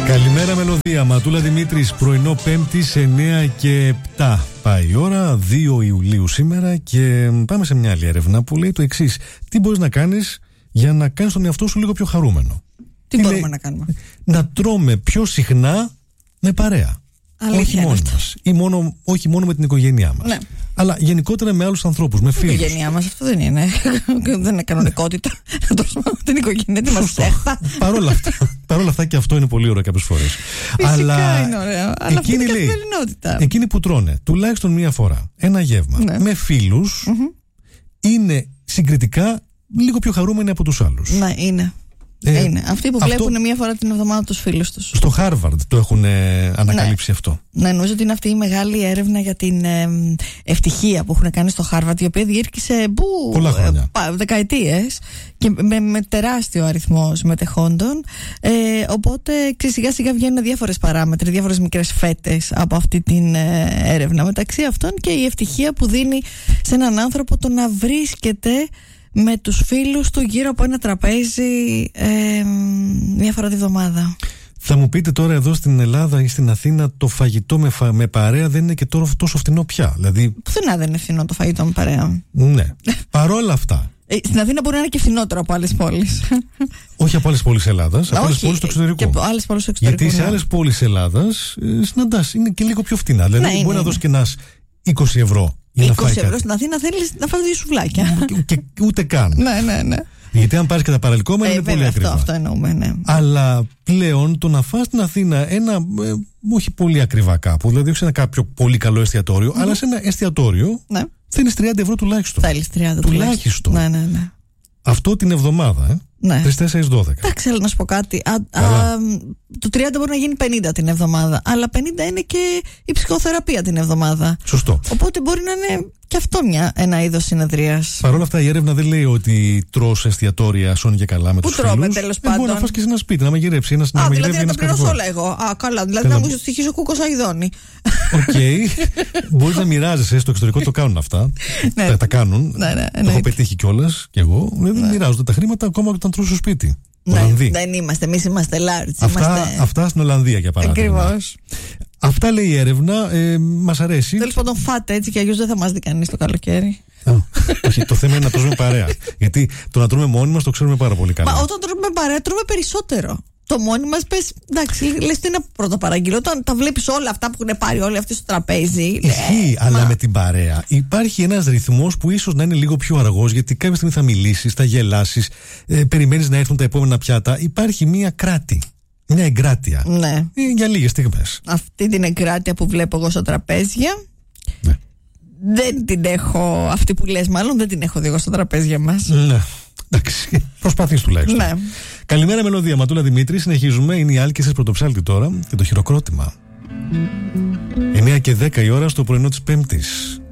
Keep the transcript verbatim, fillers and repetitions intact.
Καλημέρα μελωδία, Ματούλα Δημήτρης, πρωινό Πέμπτης εννέα και επτά. Πάει η ώρα, δύο Ιουλίου σήμερα, και πάμε σε μια άλλη έρευνα που λέει το εξής. Τι μπορείς να κάνεις για να κάνεις τον εαυτό σου λίγο πιο χαρούμενο? Τι, Τι μπορούμε λέει, να κάνουμε? Να τρώμε πιο συχνά με παρέα. Αλήθεια, όχι μόνο μας, ή μόνο, όχι μόνο με την οικογένειά μας, ναι, αλλά γενικότερα με άλλους ανθρώπους, με φίλους. Η οικογένειά μας αυτό δεν είναι. Δεν είναι κανονικότητα. Να το πούμε την οικογένεια, τι μας στέχτα. Παρόλα αυτά, παρόλα αυτά και αυτό είναι πολύ ωραίο κάποιες φορές. Φυσικά αλλά είναι ωραίο. Αλλά αυτή είναι η καθημερινότητα. Εκείνοι που τρώνε τουλάχιστον μία φορά ένα γεύμα, ναι, με φίλους, mm-hmm, είναι συγκριτικά λίγο πιο χαρούμενοι από τους άλλους. Ναι, είναι. Ε, είναι. Αυτοί που αυτό... βλέπουν μία φορά την εβδομάδα τους φίλους τους. Στο Χάρβαρντ το έχουν ε, ανακαλύψει, ναι, αυτό. Ναι, νομίζω ότι είναι αυτή η μεγάλη έρευνα για την ε, ευτυχία που έχουν κάνει στο Χάρβαρντ, η οποία διήρκησε μπου, πολλά χρόνια. Ε, δεκαετίες και με, με τεράστιο αριθμό συμμετεχόντων. Ε, οπότε σιγά σιγά βγαίνουν διάφορες παράμετροι, διάφορες μικρές φέτες από αυτή την ε, έρευνα. Μεταξύ αυτών και η ευτυχία που δίνει σε έναν άνθρωπο το να βρίσκεται με τους φίλους του γύρω από ένα τραπέζι ε, μία φορά τη βδομάδα. Θα μου πείτε τώρα, εδώ στην Ελλάδα ή στην Αθήνα το φαγητό με, φα... με παρέα δεν είναι και τώρα τόσο φθηνό πια. Δηλαδή... Πουθενά δεν είναι φθηνό το φαγητό με παρέα. Ναι. Παρόλα αυτά. Ε, στην Αθήνα μπορεί να είναι και φθηνότερο από άλλες πόλεις. Όχι από άλλες πόλεις Ελλάδας, από άλλες πόλεις του εξωτερικού. Και από άλλες πόλεις του εξωτερικού. Γιατί σε άλλες πόλεις Ελλάδας ε, συναντάς, είναι και λίγο πιο φθηνά. Δηλαδή, ναι, μπορεί είναι, να δώσει και ένας είκοσι ευρώ. είκοσι ευρώ στην Αθήνα θέλεις να φας δύο σουβλάκια. Και, και ούτε καν. Ναι, ναι, ναι. Γιατί αν πάρεις και τα παραλικόμενα ε, είναι βέβαια, πολύ ακριβά. Αυτό, αυτό εννοούμε, ναι. Αλλά πλέον το να φας στην Αθήνα ένα, ε, όχι πολύ ακριβά κάπου, δηλαδή όχι σε ένα κάποιο πολύ καλό εστιατόριο, mm-hmm, αλλά σε ένα εστιατόριο, ναι, θέλεις τριάντα ευρώ τουλάχιστον. Θέλεις τριάντα τουλάχιστον. Ναι, ναι, ναι. Αυτό την εβδομάδα, ε. Ναι. τρεις, τέσσερις, δώδεκα. Εντάξει, αλλά να σου πω κάτι. Α, α, το τριάντα μπορεί να γίνει πενήντα την εβδομάδα. Αλλά πενήντα είναι και η ψυχοθεραπεία την εβδομάδα. Σωστό. Οπότε μπορεί να είναι και αυτό μια, ένα είδος συνεδρίας. Παρ' όλα αυτά, η έρευνα δεν λέει ότι τρως σε εστιατόρια σώνει και καλά με τους φίλους. Πού τρώμε, τέλος πάντων. Μπορεί να φας και σε ένα σπίτι, να μαγειρέψει. Ένας, Α, να δηλαδή να τα πληρώσω κατηφόρο. όλα εγώ. Α, καλά. Δηλαδή Καλα... να μου στοιχίσει ο Κούκος Αηδόνη. Οκ. Okay. Μπορείς να μοιράζεσαι. Στο εξωτερικό το κάνουν αυτά. Ναι. τα, τα κάνουν. Ναι, ναι, το έχω πετύχει κιόλας κι εγώ. Δηλαδή ναι, μοιράζονται τα χρήματα ακόμα όταν τρως στο σπίτι. Ναι, δεν είμαστε. Εμείς είμαστε large. Αυτά, είμαστε... αυτά στην Ολλανδία, για παράδειγμα. Ακριβώς. Αυτά λέει η έρευνα. Ε, μας αρέσει. Τέλος πάντων, φάτε έτσι, και αλλιώς δεν θα μας δει κανείς το καλοκαίρι. Α, όχι, το θέμα είναι να τρώμε παρέα. Γιατί το να τρώμε μόνοι μας το ξέρουμε πάρα πολύ καλά. Μα όταν τρώμε παρέα, τρώμε περισσότερο. Το μόνοι μας πες, εντάξει, λες τι να πρώτα παραγγείλω. Όταν τα βλέπεις όλα αυτά που έχουν πάρει όλοι αυτοί στο τραπέζι. Ισχύει, αλλά μα... με την παρέα υπάρχει ένας ρυθμός που ίσως να είναι λίγο πιο αργός, γιατί κάποια στιγμή θα μιλήσεις, θα γελάσεις, ε, περιμένεις να έρθουν τα επόμενα πιάτα. Υπάρχει μία κράτη. Μια εγκράτεια. Ναι. Για λίγες στιγμές. Αυτή την εγκράτεια που βλέπω εγώ στα τραπέζια, ναι, δεν την έχω. Αυτή που λες, μάλλον δεν την έχω δει εγώ στα τραπέζια μας. Ναι. Εντάξει. Προσπαθείς τουλάχιστον. Ναι. Καλημέρα μελωδία, Ματούλα Δημήτρη. Συνεχίζουμε. Είναι η Άλκησης Πρωτοψάλτη τώρα και το χειροκρότημα. εννέα και δέκα η ώρα στο πρωινό της Πέμπτης.